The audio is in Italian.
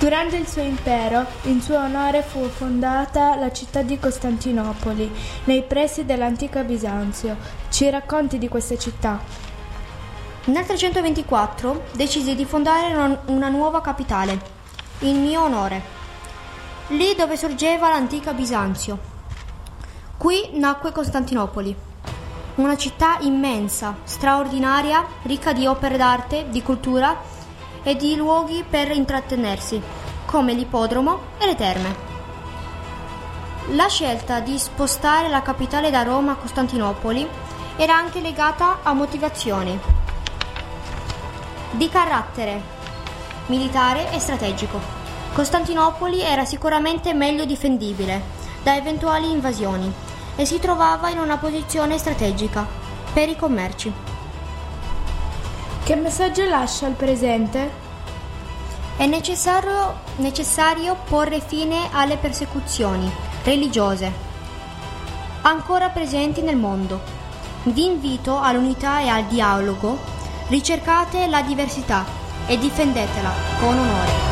Durante il suo impero, in suo onore fu fondata la città di Costantinopoli, nei pressi dell'antica Bisanzio. Ci racconti di questa città? Nel 324 decisi di fondare una nuova capitale, in mio onore, lì dove sorgeva l'antica Bisanzio. Qui nacque Costantinopoli, una città immensa, straordinaria, ricca di opere d'arte, di cultura e di luoghi per intrattenersi, come l'ippodromo e le terme. La scelta di spostare la capitale da Roma a Costantinopoli era anche legata a motivazioni di carattere militare e strategico. Costantinopoli era sicuramente meglio difendibile da eventuali invasioni e si trovava in una posizione strategica per i commerci. Che messaggio lascia al presente? È necessario porre fine alle persecuzioni religiose ancora presenti nel mondo. Vi invito all'unità e al dialogo, ricercate la diversità e difendetela con onore.